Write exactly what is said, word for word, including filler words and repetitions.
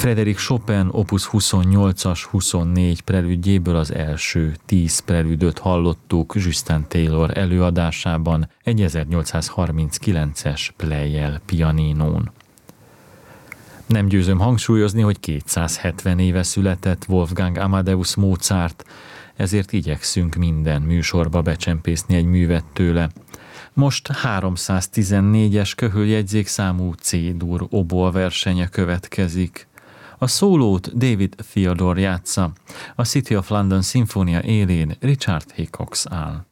Frédéric Chopin opus huszonnyolcas huszonnégy prelüdjéből az első tíz prelüdöt hallottuk Justin Taylor előadásában egy ezernyolcszázharminckilences Pleyel pianinón. Nem győzöm hangsúlyozni, hogy kétszázhetven éve született Wolfgang Amadeus Mozart, ezért igyekszünk minden műsorba becsempészni egy művet tőle. Most háromszáztizennégyes köhöljegyzékszámú C-dur oboa versenye következik. A szólót David Theodore játsza, a City of London szimfónia élén Richard Hickox áll.